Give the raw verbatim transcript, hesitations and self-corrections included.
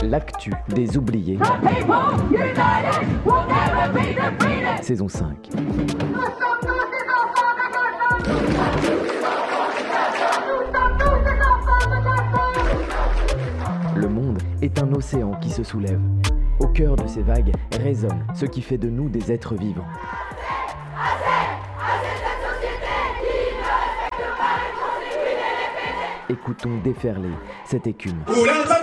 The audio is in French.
L'actu des oubliés. Saison cinq. Le monde est un océan qui se soulève. Au cœur de ces vagues résonne ce qui fait de nous des êtres vivants. Écoutons déferler cette écume.